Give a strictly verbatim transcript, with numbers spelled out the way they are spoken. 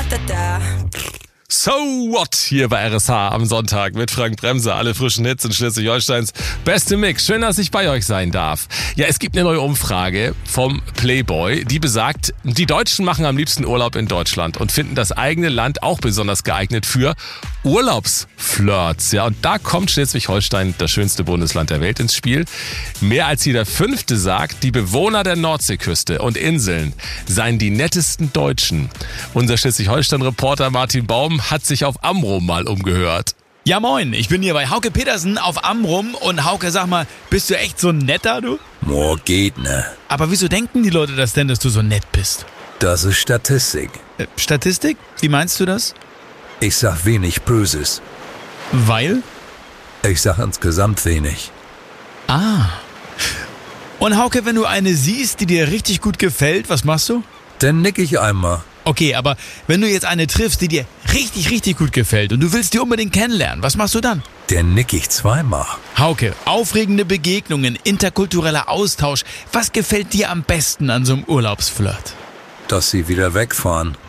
So what? Hier bei R S H am Sonntag mit Frank Bremser. Alle frischen Hits in Schleswig-Holsteins beste Mix. Schön, dass ich bei euch sein darf. Ja, es gibt eine neue Umfrage vom Playboy, die besagt, die Deutschen machen am liebsten Urlaub in Deutschland und finden das eigene Land auch besonders geeignet für Urlaubsflirts. Ja, und da kommt Schleswig-Holstein, das schönste Bundesland der Welt, ins Spiel. Mehr als jeder Fünfte sagt, die Bewohner der Nordseeküste und Inseln seien die nettesten Deutschen. Unser Schleswig-Holstein-Reporter Martin Baum hat sich auf Amrum mal umgehört. Ja moin, ich bin hier bei Hauke Petersen auf Amrum und Hauke, sag mal, bist du echt so ein netter, du? Moor geht ne. Aber wieso denken die Leute das denn, dass du so nett bist? Das ist Statistik. Äh, Statistik? Wie meinst du das? Ich sag wenig Böses. Weil? Ich sag insgesamt wenig. Ah. Und Hauke, wenn du eine siehst, die dir richtig gut gefällt, was machst du? Dann nick ich einmal. Okay, aber wenn du jetzt eine triffst, die dir richtig, richtig gut gefällt und du willst die unbedingt kennenlernen, was machst du dann? Dann nick ich zweimal. Hauke, aufregende Begegnungen, interkultureller Austausch. Was gefällt dir am besten an so einem Urlaubsflirt? Dass sie wieder wegfahren.